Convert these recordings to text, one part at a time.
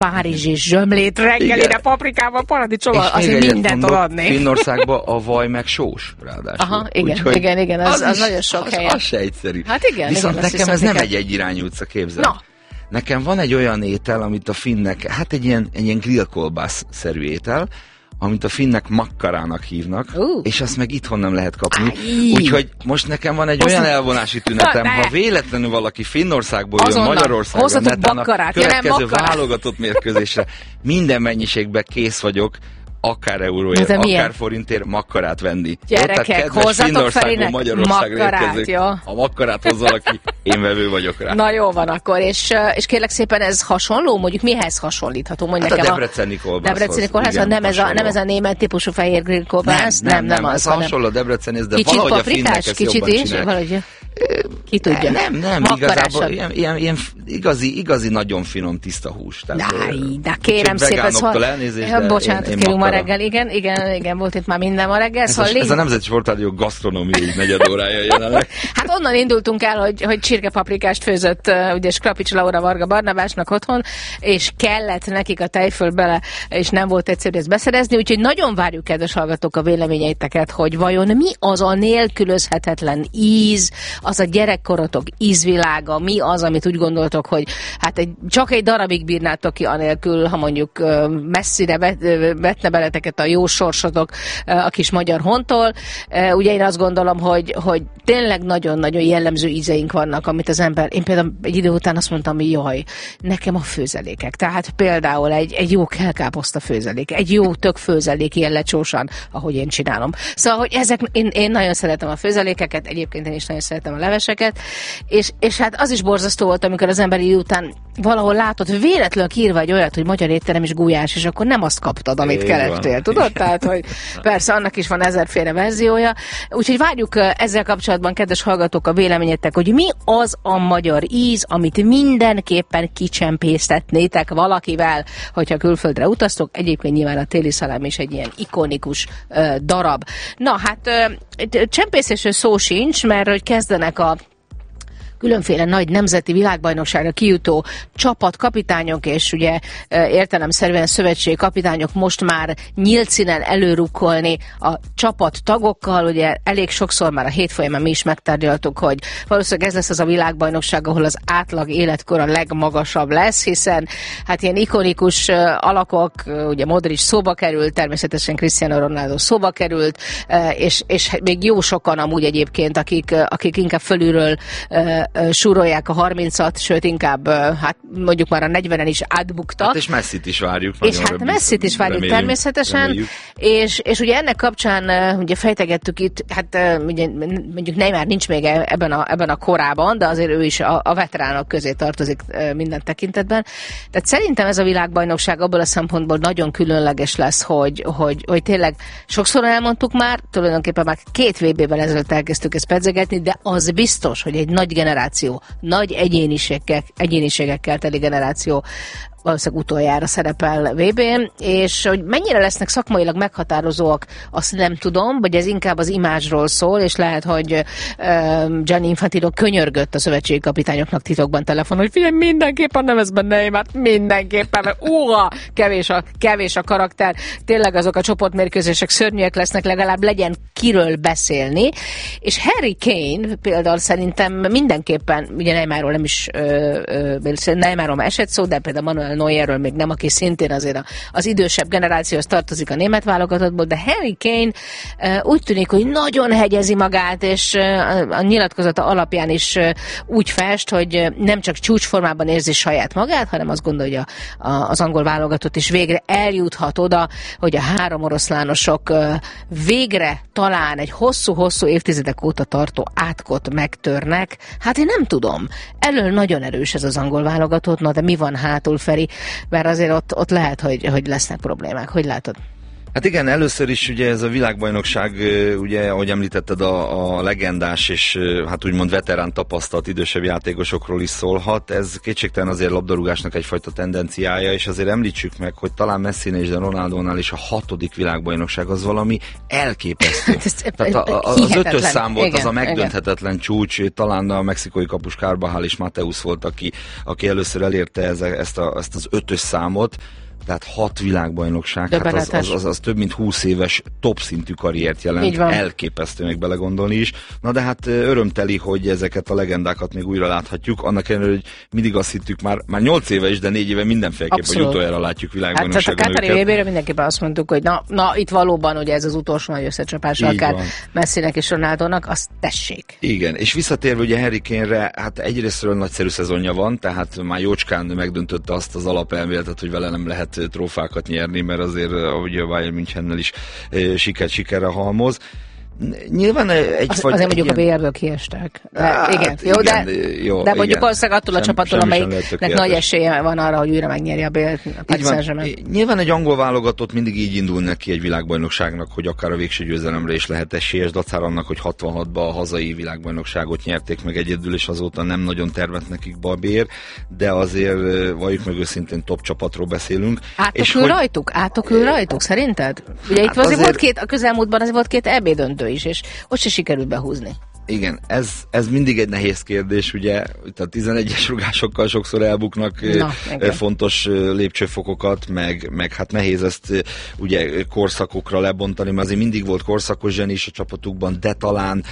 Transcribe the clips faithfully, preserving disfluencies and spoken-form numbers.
párizsi zsömlét reggelire paprikával, paradicsommal, azért mindent tud adni. Finnországban a vaj meg sós, ráadásul. Aha, igen, Úgyhogy igen, igen, az, az, az nagyon sok az, helyen. Az se egyszerű. Hát igen, Viszont igen, nekem ez nem egy egyirányú utca, képzel. Na. Nekem van egy olyan étel, amit a finnek, hát egy ilyen, egy ilyen grillkolbász-szerű étel, amit a finnek makkarának hívnak, uh. és azt meg itthon nem lehet kapni. Úgyhogy most nekem van egy olyan elvonási tünetem, ha véletlenül valaki Finnországból jön Magyarországra, netán a következő válogatott mérkőzésre minden mennyiségben kész vagyok, akár euróért, akár milyen? forintért makkarát venni. Gyerekek, hozzatok Ferinek makkarát, jó? A makkarát hozza valaki, én vevő vagyok rá. Na jó van akkor, és, és kérlek szépen ez hasonló? Mondjuk mihez hasonlítható? Mondj hát nekem a debreceni kolbászhoz. Debreceni kolbászhoz, nem, ez a, nem ez a német típusú fehér grill kolbász? Nem, nem, nem, nem, ez hasonló a debrecenihez, de kicsit valahogy paprikás, a finnek ezt kicsit jobban is, csinálják. Valahogy, ki tudja. Nem, nem, igazából ilyen, ilyen, ilyen igazi, igazi nagyon finom tiszta hús. Náj, de kérem szépen, szóval... elnézést, de bocsánat, én, én kérünk ma reggel, igen, igen, igen, volt itt már minden ma reggel. Ez, szóval a, légy... ez a Nemzeti Sportrádió gasztronómiai negyed órája jelenleg. Hát onnan indultunk el, hogy, hogy csirkepaprikást főzött uh, ugye Skrapics Laura Varga Barnabásnak otthon, és kellett nekik a tejföl bele, és nem volt egyszerű ezt beszerezni, úgyhogy nagyon várjuk, kedves hallgatók, a véleményeiteket, hogy vajon mi az a nélkülözhetetlen íz, az a gyerekkorotok ízvilága, mi az, amit úgy gondoltok, hogy hát egy, csak egy darabig bírnátok ki anélkül, ha mondjuk uh, messzire vet, vetne beleteket a jó sorsotok uh, a kis magyar hontól. Uh, ugye én azt gondolom, hogy, hogy tényleg nagyon-nagyon jellemző ízeink vannak, amit az ember, én például egy idő után azt mondtam, hogy jaj, nekem a főzelékek. Tehát például egy, egy jó kelkáposzta főzelék, egy jó tök főzelék ilyen lecsósan, ahogy én csinálom. Szóval, hogy ezek, én, én nagyon szeretem a főzelékeket, egyébként én is nagyon szeretem a leveseket, és, és hát az is borzasztó volt, amikor az ember idő után valahol látott, véletlenül kiírva egy olyat, hogy magyar étterem és gulyás, és akkor nem azt kaptad, amit kerestél, tudod? Tehát, hogy persze annak is van ezerféle verziója. Úgyhogy várjuk ezzel kapcsolatban, kedves hallgatók, a véleményetek, hogy mi az a magyar íz, amit mindenképpen kicsempésztetnétek valakivel, hogyha külföldre utaztok. Egyébként nyilván a téli szalám is egy ilyen ikonikus uh, darab. Na hát uh, csempészésről szó sincs, mert hogy kezdenek a különféle nagy nemzeti világbajnokságra kijutó csapatkapitányok, és ugye értelemszerűen szövetségkapitányok most már nyílt színen előrukkolni a csapattagokkal. Ugye elég sokszor már a hét folyamán mi is megtárgyaltuk, hogy valószínűleg ez lesz az a világbajnokság, ahol az átlag életkor a legmagasabb lesz, hiszen hát ilyen ikonikus alakok, ugye Modric szóba került, természetesen Cristiano Ronaldo szóba került, és, és még jó sokan amúgy egyébként, akik, akik inkább fölülről súrolják a harmincat, sőt inkább hát mondjuk már a negyvenen is átbuktak. Hát és Messit is várjuk. És hát Messit is várjuk reméljük, természetesen. Reméljük. És, és ugye ennek kapcsán ugye fejtegettük itt, hát ugye, mondjuk Neymar nincs még ebben a, ebben a korában, de azért ő is a, a veteránok közé tartozik minden tekintetben. Tehát szerintem ez a világbajnokság abból a szempontból nagyon különleges lesz, hogy, hogy, hogy tényleg sokszor elmondtuk már, tulajdonképpen már két vé bével ezelőtt elkezdtük ezt pedzegetni, de az biztos, hogy egy nagy generáció nagy egyéniségek, egyéniségekkel teli generáció valószínűleg utoljára szerepel vé bén, és hogy mennyire lesznek szakmailag meghatározóak, azt nem tudom, vagy ez inkább az imázsról szól, és lehet, hogy uh, Gianni Infantino könyörgött a szövetségi kapitányoknak titokban telefonon, hogy figyelj, mindenképpen nem ez benne, mert mindenképpen, mert uha, kevés a, kevés a karakter, tényleg azok a csoportmérkőzések szörnyűek lesznek, legalább legyen kiről beszélni, és Harry Kane például szerintem mindenképpen, ugye Neymarról nem is uh, uh, Neymarról esett szó, de például Manuel Neuerről még nem, aki szintén azért az idősebb generációhoz tartozik a német válogatottból, de Harry Kane uh, úgy tűnik, hogy nagyon hegyezi magát, és uh, a nyilatkozata alapján is uh, úgy fest, hogy nem csak csúcsformában érzi saját magát, hanem azt gondolja, hogy a, a, az angol válogatott is végre eljuthat oda, hogy a három oroszlánosok uh, végre talán egy hosszú-hosszú évtizedek óta tartó átkot megtörnek. Hát én nem tudom. Elől nagyon erős ez az angol válogatott, na de mi van hátul, Feri? Mert azért ott, ott lehet, hogy, hogy lesznek problémák. Hogy látod? Hát igen, először is ugye ez a világbajnokság, ugye, ahogy említetted, a, a legendás és hát úgymond veterán tapasztalt idősebb játékosokról is szólhat. Ez kétségtelen azért labdarúgásnak egyfajta tendenciája, és azért említsük meg, hogy talán Messinél és de Ronaldónál is a hatodik világbajnokság az valami elképesztő. Tehát a, a, az ötös szám volt, igen, az a megdönthetetlen igen. csúcs, talán a mexikói kapus Carvajal és Mateus volt, aki, aki először elérte ez, ezt, a, ezt az ötös számot. Tehát hat világbajnokság, hát az, az, az, az több mint húsz éves top szintű karriert jelent, elképesztő meg belegondolni is. Na de hát örömteli, hogy ezeket a legendákat még újra láthatjuk, annak ellenére, hogy mindig azt hittük már, már nyolc éve is, de négy éve mindenféleképpen, hogy utoljára látjuk világbajnokságon hát, tehát a Katari vé bére mindenképpen azt mondtuk, hogy na, na itt valóban ugye ez az utolsó nagy összecsapás, akár Messinek és Ronaldónak, azt tessék. Igen, és visszatérve ugye Harry Kane-re, hát egyrésztről nagyszerű szezonja van, tehát már jócskán megdöntötte azt az alapelméletet, hogy vele nem lehet trófákat nyerni, mert azért, ahogy a Bayern Münchennel is siker sikerre halmoz. Nyilván egy Az, azért mondjuk ilyen... a bé er-ből kiestek. De, hát, igen, jó, igen, de, jó, de mondjuk valószínűleg attól a csapattól, amelyiknek nagy esélye van arra, hogy újra megnyeri a bé er a Nyilván egy angol válogatott mindig így indul neki egy világbajnokságnak, hogy akár a végső győzelemre is lehet esélyes, dacára annak, hogy hatvanhatban a hazai világbajnokságot nyerték meg egyedül, és azóta nem nagyon tervett nekik be a bé er, de azért valljuk meg őszintén top csapatról beszélünk. Átokül rajtuk? Átokül rajtuk, szerinted? Ugye hát itt azért volt két, a közelmúltban azért volt két é bé döntő is, és ott se sikerült behúzni. Igen, ez, ez mindig egy nehéz kérdés, ugye, a tizenegyes rugásokkal sokszor elbuknak Na, fontos lépcsőfokokat, meg, meg hát nehéz ezt ugye korszakokra lebontani, mert azért mindig volt korszakos zseni is a csapatukban, de talán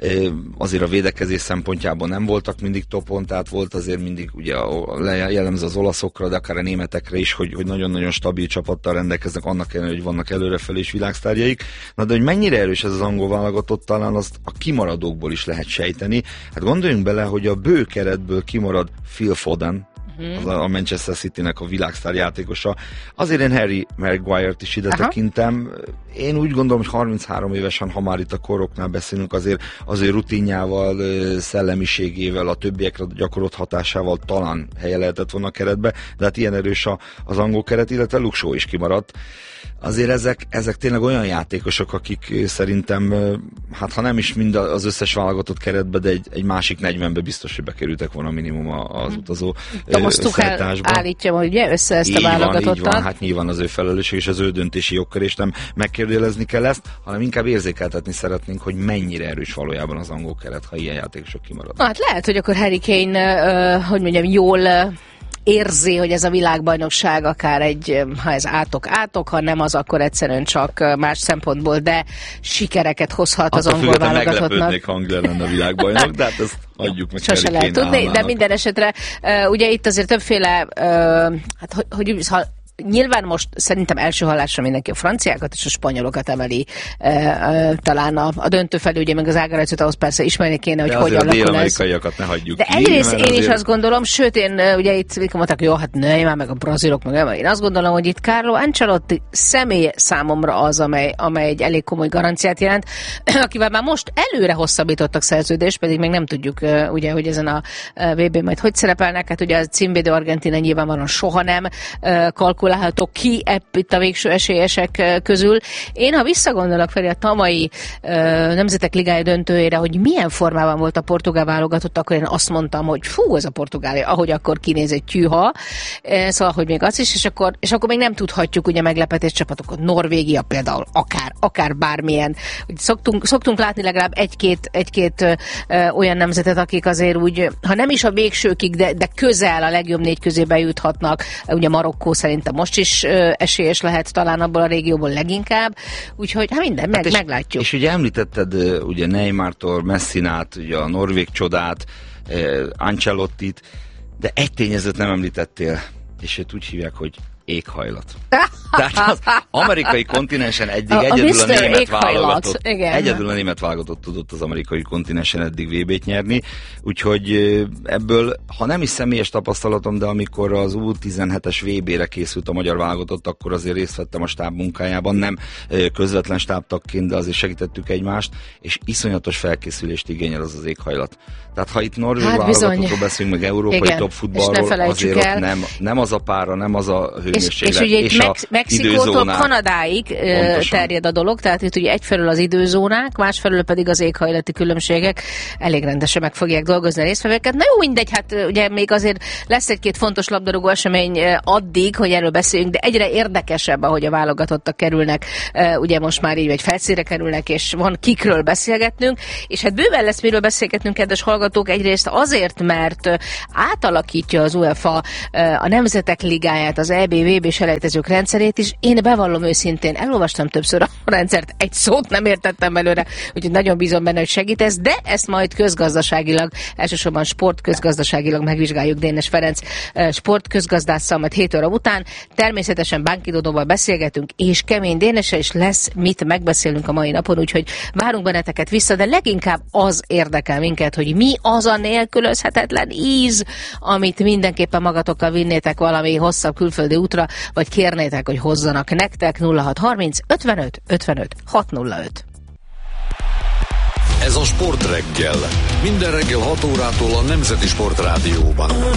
azért a védekezés szempontjában nem voltak mindig topon, tehát volt azért mindig ugye jellemző az olaszokra, de akár a németekre is, hogy, hogy nagyon-nagyon stabil csapattal rendelkeznek, annak ellenére, hogy vannak előrefelé is világsztárjaik. Na de hogy mennyire erős ez az angol válogatott, talán azt a kimaradókból is lehet sejteni. Hát gondoljunk bele, hogy a bő keretből kimarad Phil Foden, uh-huh. az a Manchester Citynek a világsztár játékosa. Azért én Harry Maguire-t is ide Aha. tekintem. Én úgy gondolom, hogy harminchárom évesen, ha már itt a koroknál beszélünk, azért, azért rutinjával, szellemiségével, a többiekre gyakorolt hatásával talán helye lehetett volna a keretbe, de hát ilyen erős az angol keret, illetve Luke Shaw is kimaradt. Azért ezek, ezek tényleg olyan játékosok, akik szerintem, hát ha nem is mind az összes válogatott keretbe, de egy, egy másik negyvenbe biztos, hogy bekerültek volna minimum az utazó szertásba. Állítja, hogy ugye össze ezt a válogatottat. Így van, hát nyilván az ő felelősség és az ő döntési jogkör, és nem megkérdőjelezni kell ezt, hanem inkább érzékeltetni szeretnénk, hogy mennyire erős valójában az angol keret, ha ilyen játékosok kimaradnak. Hát lehet, hogy akkor Harry Kane, uh, hogy mondjam, jól uh, érzi, hogy ez a világbajnokság akár egy, ha ez átok, átok, ha nem az, akkor egyszerűen csak más szempontból, de sikereket hozhat az Attól angol válogatottnak. Meglepődnék, ha Anglia lenne a világbajnok, de hát ezt adjuk meg. Sose lehet tudni, de minden esetre uh, ugye itt azért többféle, uh, hát hogy, hogy ha nyilván most szerintem első hallásra mindenki a franciákat és a spanyolokat emeli e, e, talán a, a döntő felé, ugye meg az ágarajcot, ahhoz persze ismerni kéne, hogy de hogy alakul ez. De azért a dél-amerikaiakat ne hagyjuk De ki. egyrészt én azért... is azt gondolom, sőt én ugye itt mondták, jó, hát Neymar, meg a brazilok, meg nem. Én azt gondolom, hogy itt Carlo Ancelotti személye számomra az, amely, amely egy elég komoly garanciát jelent, akivel már most előre hosszabbítottak szerződést, pedig még nem tudjuk ugye, hogy ezen a vé bén majd hogy szerepelnek. Hát ugye a címvédő Argentína nyilvánvalóan soha nem kalkulálható ki itt a végső esélyesek közül. Én, ha visszagondolok fel a tavalyi uh, Nemzetek Ligája döntőjére, hogy milyen formában volt a portugál válogatott, akkor én azt mondtam, hogy fú, ez a portugál, ahogy akkor kinéz egy tyűha, szóval, hogy még az is, és akkor, és akkor még nem tudhatjuk ugye meglepetés csapatokat. Norvégia például, akár, akár bármilyen. Szoktunk, szoktunk látni legalább egy-két, egy-két uh, olyan nemzetet, akik azért úgy, ha nem is a végsőkig, de, de közel a legjobb négy közé bejuthatnak. Ugye Marokkó szerintem most is esélyes lehet talán abból a régióból leginkább, úgyhogy hát minden, meg, hát és, meglátjuk. És ugye említetted ugye Neymartól, Messinát, ugye a norvég csodát, Ancelottit, de egy tényezőt nem említettél, és őt úgy hívják, hogy éghajlat. Tehát az amerikai kontinensen eddig a, egyedül a, a német válogatott, egyedül a német válogatott tudott az amerikai kontinensen eddig vé bét nyerni, úgyhogy ebből, ha nem is személyes tapasztalatom, de amikor az U tizenhetes vé bére készült a magyar válogatott, akkor azért részt vettem a stáb munkájában, nem közvetlen stábtagként, de azért segítettük egymást, és iszonyatos felkészülést igényel az az éghajlat. Tehát ha itt norvég hát válogatottról beszélünk, meg európai top futballról, azért ott nem, nem az a pára, nem az a hő, hőmérséklet. És, és ugye és Mex- Mexikótól Kanadáig pontosan terjed a dolog, tehát itt ugye egyfelől az időzónák, másfelől pedig az éghajlati különbségek elég rendesen meg fogják dolgozni a résztvevőket. Na jó, mindegy, hát ugye még azért lesz egy-két fontos labdarúgó esemény addig, hogy erről beszéljünk, de egyre érdekesebb, ahogy a válogatottak kerülnek, ugye most már így, vagy felszínre kerülnek, és van kikről beszélgetnünk, és hát bőven lesz miről beszélgetnünk, kedves hallgatók, egyrészt azért, mert átalakítja az UEFA a Nemzetek Ligáját, az é bé vé bé selejtezők rendszerét is. Én bevallom őszintén, elolvastam többször a rendszert, egy szót nem értettem belőle, úgyhogy nagyon bízom benne, hogy segítesz, de ezt majd közgazdaságilag, elsősorban sportközgazdaságilag megvizsgáljuk Dénes Ferenc sportközgazdásszal, majd hét óra után. Természetesen Bánki Dodóval beszélgetünk, és Kemény Dénessel is lesz mit megbeszélünk a mai napon, úgyhogy várunk benneteket vissza, de leginkább az érdekel minket, hogy mi az a nélkülözhetetlen íz, amit mindenképpen magatokkal vinnétek valami hosszabb külföldi útra, vagy kérnétek, hogy hozzanak nektek. Nulla hat harminc ötvenöt ötvenöt hatszázöt. Ez a Sportreggel. Minden reggel hat órától a Nemzeti Sportrádióban.